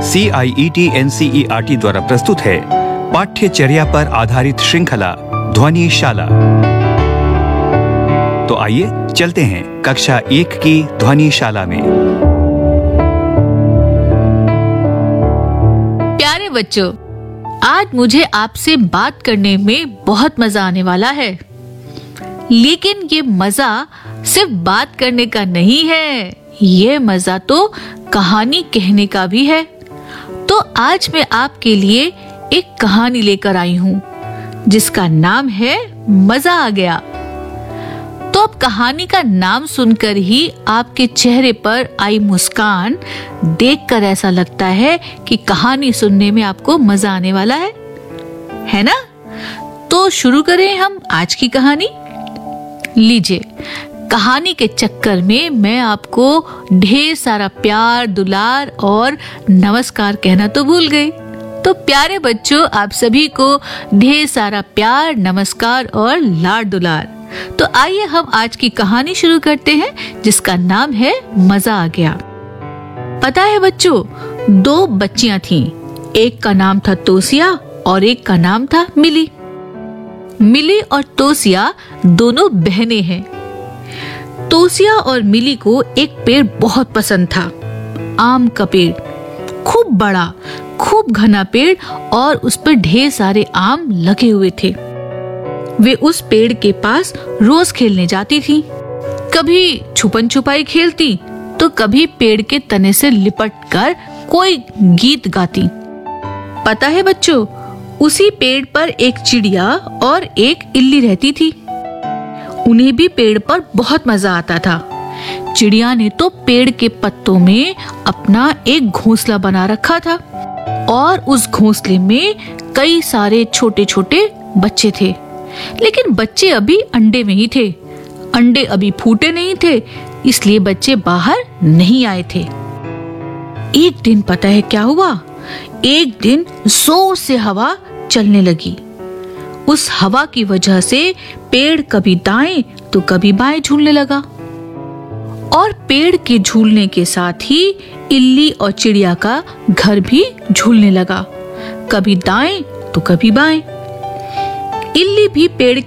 CIET NCERT द्वारा प्रस्तुत है पाठ्यचर्या पर आधारित श्रृंखला ध्वनिशाला। तो आइए चलते हैं कक्षा 1 की ध्वनिशाला में। प्यारे बच्चों, आज मुझे आपसे बात करने में बहुत मजा आने वाला है, लेकिन ये मजा सिर्फ बात करने का नहीं है, ये मजा तो कहानी कहने का भी है। तो आज मैं आपके लिए एक कहानी लेकर आई हूँ जिसका नाम है मजा आ गया। तो अब कहानी का नाम सुनकर ही आपके चेहरे पर आई मुस्कान देखकर ऐसा लगता है कि कहानी सुनने में आपको मजा आने वाला है ना? तो शुरू करें हम आज की कहानी। लीजिए, कहानी के चक्कर में मैं आपको ढेर सारा प्यार, दुलार और नमस्कार कहना तो भूल गई। तो प्यारे बच्चों, आप सभी को ढेर सारा प्यार, नमस्कार और लाड दुलार। तो आइए हम आज की कहानी शुरू करते हैं जिसका नाम है मजा आ गया। पता है बच्चों, 2 बच्चियां थीं। एक का नाम था तोसिया और एक का नाम था मिली। मिली और तोसिया दोनों बहनें हैं। तोसिया और मिली को एक पेड़ बहुत पसंद था, आम का पेड़। खूब बड़ा, खूब घना पेड़ और उस पर ढेर सारे आम लगे हुए थे। वे उस पेड़ के पास रोज खेलने जाती थीं। कभी छुपन छुपाई खेलती तो कभी पेड़ के तने से लिपट कर कोई गीत गाती। पता है बच्चों, उसी पेड़ पर एक चिड़िया और एक इल्ली रहती थी। उन्हें भी पेड़ पर बहुत मजा आता था। चिड़िया ने तो पेड़ के पत्तों में अपना एक घोंसला बना रखा था और उस घोंसले में कई सारे छोटे छोटे बच्चे थे। लेकिन बच्चे अभी अंडे में ही थे। अंडे अभी फूटे नहीं थे, इसलिए बच्चे बाहर नहीं आए थे। एक दिन पता है क्या हुआ? एक दिन जोर से हवा चलने लगी। उस हवा की वजह से पेड़ कभी दाएं तो कभी बाएं झूलने लगा और पेड़ के झूलने के साथ ही इल्ली और चिड़िया का घर भी झूलने लगा, कभी दाएं तो कभी बाएं। इल्ली भी पेड़